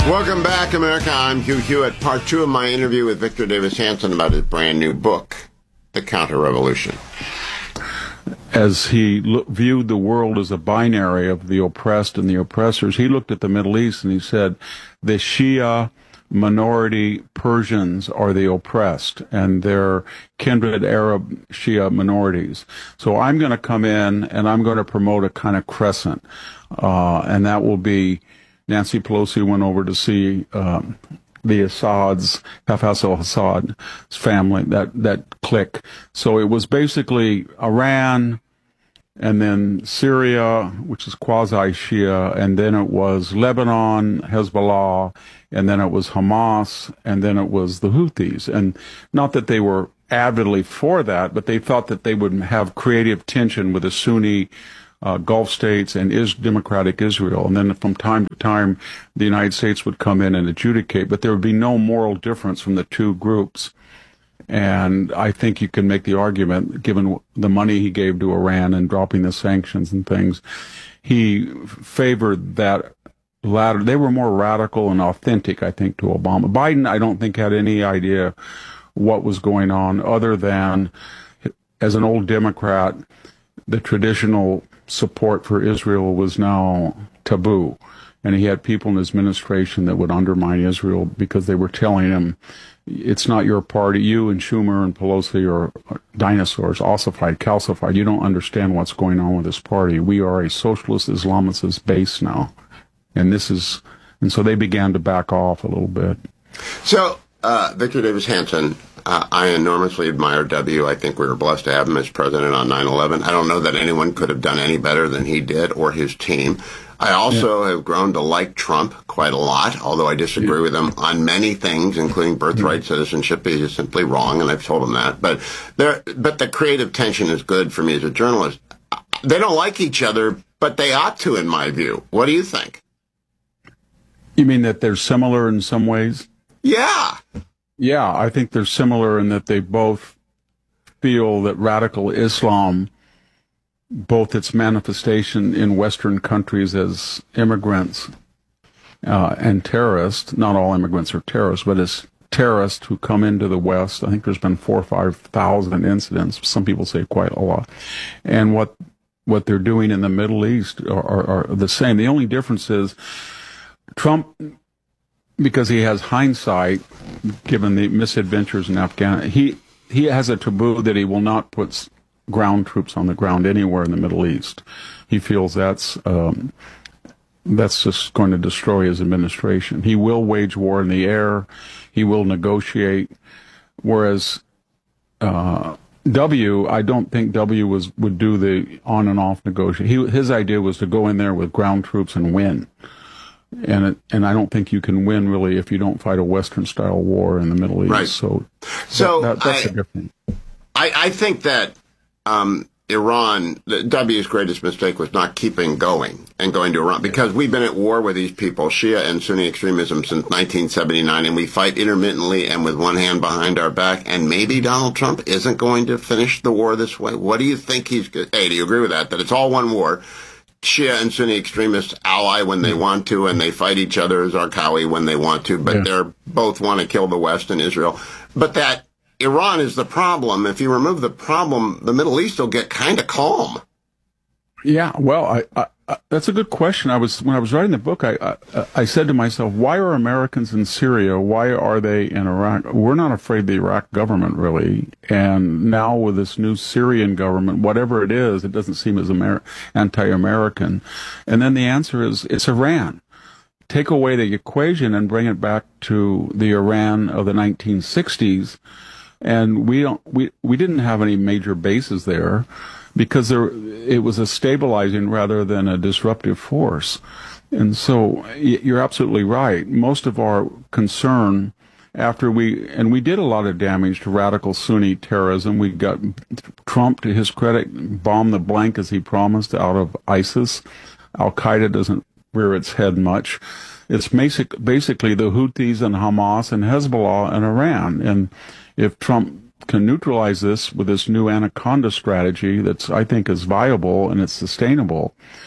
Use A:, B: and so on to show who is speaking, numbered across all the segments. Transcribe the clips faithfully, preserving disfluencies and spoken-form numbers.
A: Welcome back, America. I'm Hugh Hewitt. Part two of my interview with Victor Davis Hanson about his brand new book, The Counter-Revolution.
B: As he lo- viewed the world as a binary of the oppressed and the oppressors, he looked at the Middle East and he said, the Shia minority Persians are the oppressed, and they're kindred Arab Shia minorities. So I'm going to come in and I'm going to promote a kind of crescent, uh, and that will be Nancy Pelosi went over to see um, the Assad's, Hafez al-Assad's family, that, that clique. So it was basically Iran, and then Syria, which is quasi-Shia, and then it was Lebanon, Hezbollah, and then it was Hamas, and then it was the Houthis. And not that they were avidly for that, but they thought that they would have creative tension with the Sunni Uh, Gulf states and is democratic Israel. And then from time to time, the United States would come in and adjudicate, but there would be no moral difference from the two groups. And I think you can make the argument, given the money he gave to Iran and dropping the sanctions and things, he favored that latter. They were more radical and authentic, I think, to Obama. Biden, I don't think, had any idea what was going on other than, as an old Democrat, the traditional support for Israel was now taboo. And he had people in his administration that would undermine Israel because they were telling him, it's not your party. You and Schumer and Pelosi are dinosaurs, ossified, calcified. You don't understand what's going on with this party. We are a socialist Islamicist base now. And this is, and so they began to back off a little bit.
A: So, uh, Victor Davis Hanson, Uh, I enormously admire W. I think we were blessed to have him as president on nine eleven. I don't know that anyone could have done any better than he did or his team. I also yeah. have grown to like Trump quite a lot, although I disagree yeah. with him on many things, including birthright yeah. citizenship. He is simply wrong, and I've told him that. But there, but the creative tension is good for me as a journalist. They don't like each other, but they ought to, in my view. What do you think?
B: You mean that they're similar in some ways?
A: Yeah.
B: Yeah, I think they're similar in that they both feel that radical Islam, both its manifestation in Western countries as immigrants uh, and terrorists, not all immigrants are terrorists, but as terrorists who come into the West, I think there's been four or five thousand incidents, some people say quite a lot, and what what they're doing in the Middle East are, are, are the same. The only difference is Trump, because he has hindsight, given the misadventures in Afghanistan, he, he has a taboo that he will not put ground troops on the ground anywhere in the Middle East. He feels that's um, that's just going to destroy his administration. He will wage war in the air. He will negotiate. Whereas uh, W, I don't think W was would do the on and off negotiation. He, his idea was to go in there with ground troops and win. And it, and I don't think you can win, really, if you don't fight a Western-style war in the Middle East.
A: Right.
B: So,
A: so
B: that, that, that's
A: I,
B: a different.
A: I, I think that um, Iran, the W's greatest mistake was not keeping going and going to Iran, because we've been at war with these people, Shia and Sunni extremism, since nineteen seventy-nine, and we fight intermittently and with one hand behind our back. And maybe Donald Trump isn't going to finish the war this way. What do you think he's going to? Hey, do you agree with that? That it's all one war? Shia and Sunni extremists ally when they want to, and they fight each other as Zarqawi when they want to, but yeah. they're both want to kill the West and Israel. But that Iran is the problem. If you remove the problem, the Middle East will get kind of calm.
B: Yeah, well, I, I, I, that's a good question. I was when I was writing the book, I, I I said to myself, why are Americans in Syria? Why are they in Iraq? We're not afraid of the Iraq government, really. And now with this new Syrian government, whatever it is, it doesn't seem as Amer- anti-American. And then the answer is it's Iran. Take away the equation and bring it back to the Iran of the nineteen sixties, and we don't we we didn't have any major bases there, because there, it was a stabilizing rather than a disruptive force. And so you're absolutely right. Most of our concern after we, and we did a lot of damage to radical Sunni terrorism. We got Trump, to his credit, bombed the blank as he promised out of ISIS. Al-Qaeda doesn't rear its head much. It's basic, basically the Houthis and Hamas and Hezbollah and Iran. And if Trump can neutralize this with this new anaconda strategy that's, I think, is viable and it's sustainable,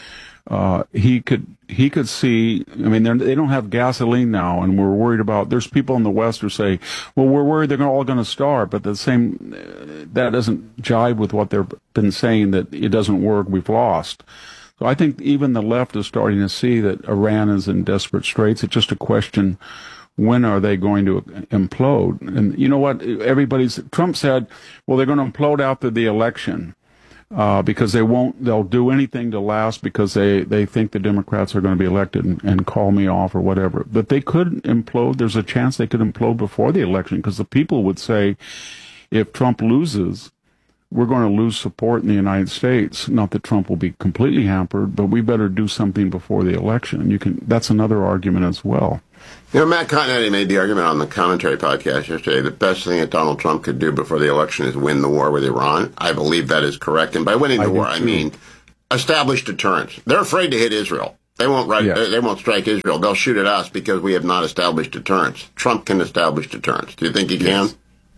B: uh, he could he could see. I mean, they're- they don't have gasoline now, and we're worried about. There's people in the West who say, "Well, we're worried they're all going to starve," but the same that doesn't jive with what they've been saying, that it doesn't work. We've lost. So I think even the left is starting to see that Iran is in desperate straits. It's just a question, when are they going to implode? And you know what? Everybody's, Trump said, well, they're going to implode after the election, uh, because they won't, they'll do anything to last because they, they think the Democrats are going to be elected and, and call me off or whatever. But they could implode. There's a chance they could implode before the election, because the people would say, if Trump loses, we're going to lose support in the United States. Not that Trump will be completely hampered, but we better do something before the election. And you can, that's another argument as well.
A: You know, Matt Continetti made the argument on the Commentary podcast yesterday, the best thing that Donald Trump could do before the election is win the war with Iran. I believe that is correct. And by winning the
B: I
A: war,
B: do
A: I
B: too.
A: mean establish deterrence. They're afraid to hit Israel. They won't write,
B: Yes.
A: they, they won't strike Israel. They'll shoot at us because we have not established deterrence. Trump can establish deterrence. Do you think he can?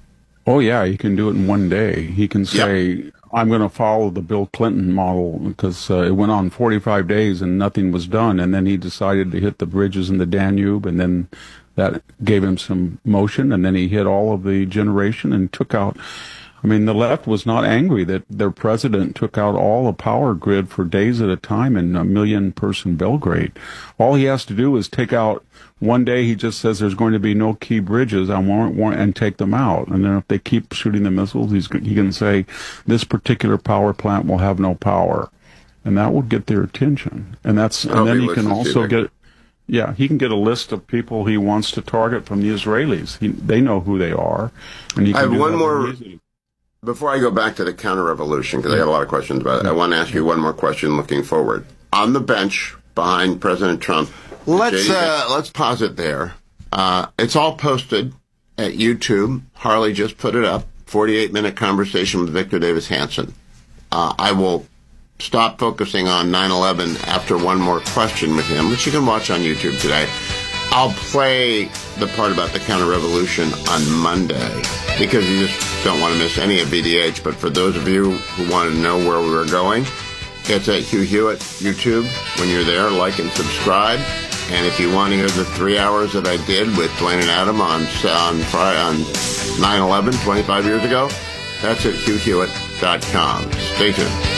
B: Oh, yeah, he can do it in one day. He can say,
A: Yep.
B: I'm going to follow the Bill Clinton model, because uh, it went on forty-five days and nothing was done. And then he decided to hit the bridges in the Danube, and then that gave him some motion. And then he hit all of the generation and took out. I mean, the left was not angry that their president took out all the power grid for days at a time in a million person Belgrade. All he has to do is take out, one day he just says there's going to be no key bridges, I won't, won't, and take them out. And then if they keep shooting the missiles, he's, he can say this particular power plant will have no power. And that would get their attention. And that's,
A: I hope
B: and then
A: he
B: he can
A: listens to
B: also
A: you.
B: get, yeah, he can get a list of people he wants to target from the Israelis. He, they know who they are. And he can
A: I have
B: do
A: one
B: that
A: more-
B: very easily.
A: Before I go back to the counter-revolution, because I got a lot of questions about it, I want to ask you one more question looking forward. On the bench behind President Trump, let's
B: J D.
A: uh, let's pause it there. Uh, it's all posted at YouTube. Harley just put it up. forty-eight minute conversation with Victor Davis Hanson. Uh, I will stop focusing on nine eleven after one more question with him, which you can watch on YouTube today. I'll play the part about the counter-revolution on Monday, because you just don't want to miss any of V D H. But for those of you who want to know where we were going, it's at Hugh Hewitt YouTube. When you're there, like and subscribe. And if you want to hear the three hours that I did with Dwayne and Adam on on, Friday, on nine eleven, twenty-five years ago, that's at hugh hewitt dot com. Stay tuned.